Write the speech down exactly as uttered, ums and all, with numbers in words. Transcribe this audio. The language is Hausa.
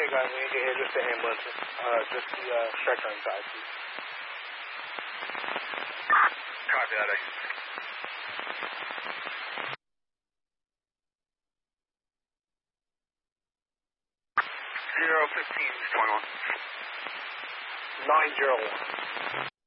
Okay, guys, when you get here, just the ambulance, uh, just the uh, stretcher inside, please. Copy that. Zero fifteen twenty one. Nine zero one.